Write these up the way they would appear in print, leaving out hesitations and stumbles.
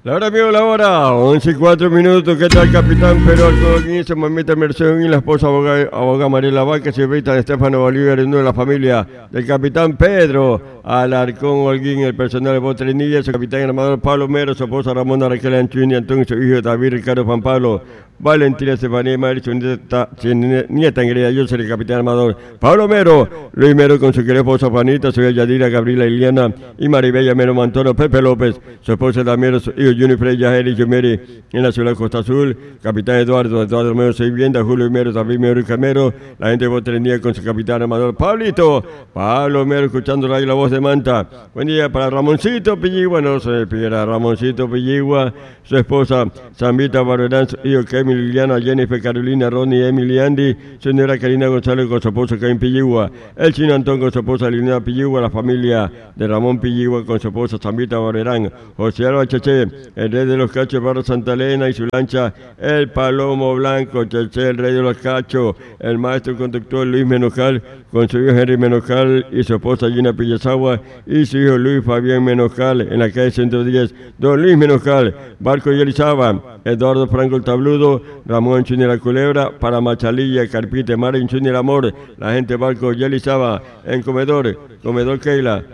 La hora, amigo, la hora, 11:04. ¿Qué tal, capitán Pedro Alcoguín, se mamita Mercedes y la esposa abogada Mariela Vaca, se invitan a Estefano Bolívar, uno de la familia del capitán Pedro Alarcón Holguín, el personal de Botrenilla, su capitán armador Pablo Mero, su esposa Ramona Raquel Anchuini, Antonio, su hijo David Ricardo Juan Pablo, Valentina Estefanía Madrid, su nieta Ingrida, yo soy el capitán armador Pablo Mero, Luis Mero con su querida esposa Juanita, su hija Yadira, Gabriela Iliana y Maribella Mero Mantoro, Pepe López, su esposa Damiero, su hijo Junior Freya, Eric Yumeri en la ciudad de Costa Azul, capitán Eduardo Mero, su vivienda, Julio Mero, David Mero y Camero, la gente de Botrenía con su capitán armador Pablo Mero, escuchando la voz de Manta. Buen día para Ramoncito Pilligua, no se me pidiera, Ramoncito Pilligua, su esposa Zambita Barberán, su hijo Kevin Liliana, Jennifer Carolina, Ronnie, Emily, Andy, su señora Karina González con su esposo Kevin Pilligua, el chino Antón con su esposa Liliana Pilligua, la familia de Ramón Pilligua con su esposa Zambita Barberán, José Alba Cheche, el rey de los cachos, Barro Santa Elena y su lancha, el Palomo Blanco, Cheche, el rey de los cachos, el maestro conductor Luis Menocal, con su hijo Henry Menocal y su esposa Gina Pillazagua y su hijo Luis Fabián Menocal en la calle 110, don Luis Menocal, Barco y Elizaba, Eduardo Franco el Tabludo, Ramón Chuni la Culebra, para Machalilla, Carpite, Marín Chuni el Amor, la gente Barco y Elizaba, en Comedor Keila,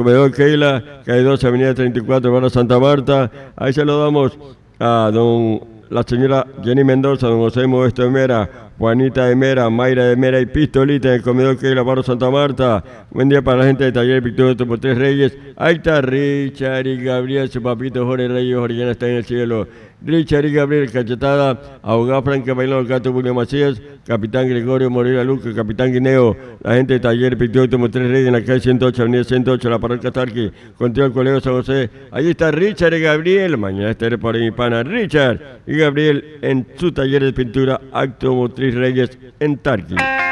calle 12, avenida 34, barrio Santa Marta. Ahí se lo damos a la señora Jenny Mendoza, don José Modesto de Mera, Juanita de Mera, Mayra de Mera y Pistolita en el comedor que es la barrio Santa Marta. Buen día para la gente de Taller Victorio por Tres Reyes. Ahí está Richard y Gabriel, su papito Jorge Reyes, Jorge está en el cielo. Richard y Gabriel, cachetada, abogado Frank Bailón, el gato William Macías, capitán Gregorio Moreira Luque, capitán Guineo, la gente de Taller Victorio por Tres Reyes en la calle 108, avenida 108, la parroquia Tarqui, contigo el colegio San José. Allí está Richard y Gabriel, mañana estaré por ahí mi pana, Richard y Gabriel en su taller de pintura Automotriz Reyes en Tarqui.